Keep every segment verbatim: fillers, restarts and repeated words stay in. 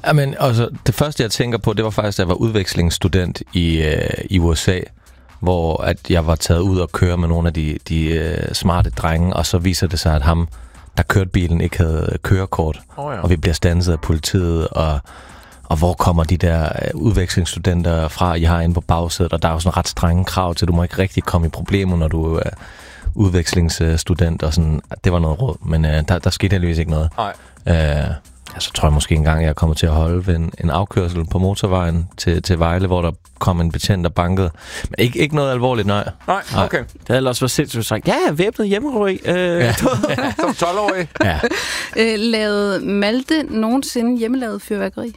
Jamen, altså, det første, jeg tænker på, det var faktisk, at jeg var udvekslingsstudent i, øh, i U S A, hvor at jeg var taget ud og køre med nogle af de, de øh, smarte drenge, og så viser det sig, at ham, der kørte bilen, ikke havde kørekort, oh, ja. Og vi bliver standset af politiet, og, og hvor kommer de der udvekslingsstudenter fra, I har inde på bagsædet, og der er jo sådan ret strenge krav til, du må ikke rigtig komme i problemer, når du er udvekslingsstudent, og sådan, det var noget råd, men øh, der, der skete heldigvis ikke noget. Nej. Øh, Så tror jeg måske engang, jeg er kommet til at holde ved en, en afkørsel på motorvejen til, til Vejle, hvor der kom en betjent, der bankede. Men ikke, ikke noget alvorligt, nej. Nej, okay. Nej. Det havde også været sindssygt sagt, ja, væbnet hjemmerøg. Øh, ja. Som tolv-årig. Ja. Øh, lavede Malte nogensinde hjemmelavet fyrværkeri?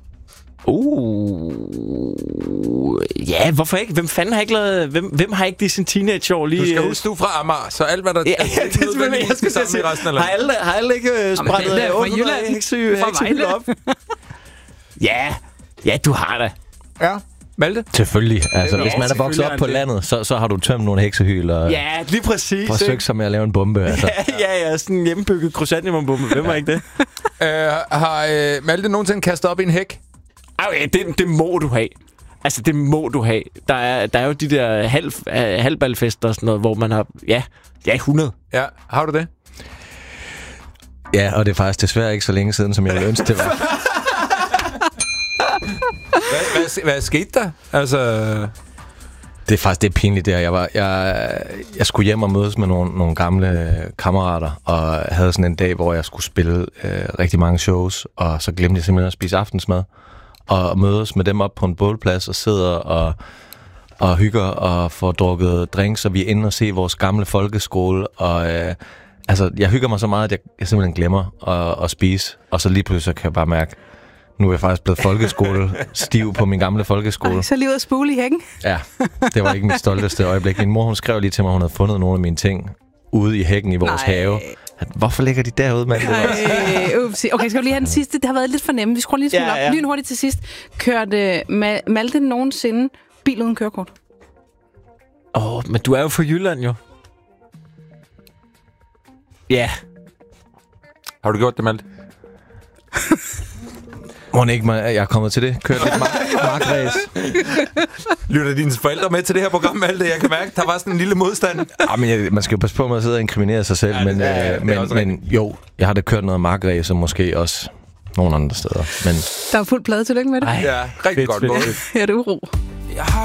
Uh, ja, hvorfor ikke? Hvem fanden har ikke lavet... Hvem, hvem har ikke det i sin teenageår lige... Du skal huske, du er fra Amager, så alt, hvad der... Ja, ja, det er selvfølgelig... Jeg skal sammen i resten af landet. Har alle, har alle ikke uh, sprættet otte hundrede heksehyld op? Ja, ja, du har det. Ja, Malte? Selvfølgelig. Altså, hvis man er vokset op på landet, så, så har du tømt nogle heksehyl og... Ja, lige præcis. Forsøgt sig med at lave en bombe. Altså. Ja, ja, ja, sådan en hjemmebygget krysantemum-bombe. Hvem var ikke det? uh, har uh, Malte nogensinde kastet op i en hæk? Okay, det, det må du have. Altså, det må du have. Der er, der er jo de der halv, halvballfester og sådan noget, hvor man har... Ja, ja, hundrede. Ja, har du det? Ja, og det er faktisk desværre ikke så længe siden, som jeg ville ønske, det var. hvad, hvad, hvad skete der? Altså... Det er faktisk det er pinligt der. Jeg, var, jeg, jeg skulle hjem og mødes med nogle, nogle gamle kammerater, og havde sådan en dag, hvor jeg skulle spille øh, rigtig mange shows, og så glemte jeg simpelthen at spise aftensmad. Og mødes med dem op på en bålplads og sidder og, og hygger og får drukket drinks, og vi er inde og se vores gamle folkeskole. Og øh, altså, jeg hygger mig så meget, at jeg, jeg simpelthen glemmer at, at spise. Og så lige pludselig kan jeg bare mærke, nu er jeg faktisk blevet folkeskole stiv på min gamle folkeskole. Ej, så lige ud at spule i hækken. Ja, det var ikke mit stolteste øjeblik. Min mor, hun skrev lige til mig, at hun havde fundet nogle af mine ting ude i hækken i vores Nej. have. Hvorfor ligger de derude, mand? Okay, skal vi lige have den sidste? Det har været lidt for nemt. Vi skruer lige smule ja, ja. op. Lige hurtigt til sidst. Kørte Ma- Malte nogensinde bil uden kørekort? Åh, oh, men du er jo fra Jylland, jo. Ja. Har du gjort det, Malte? Må ikke, man, jeg er kommet til det. Kørt lidt markræs. Lytter dine forældre med til det her program, Malte? Jeg kan mærke, der var sådan en lille modstand. Ja, men jeg, man skal jo passe på med at sidde og inkriminere sig selv. Ja, men, ja, øh, men, men jo, jeg har da kørt noget markræs, og måske også nogle andre steder. Men der er fuld plade. Tillykke med det. Ej, ja, rigtig fedt, godt. Fedt. Ja, det er uro. Jeg har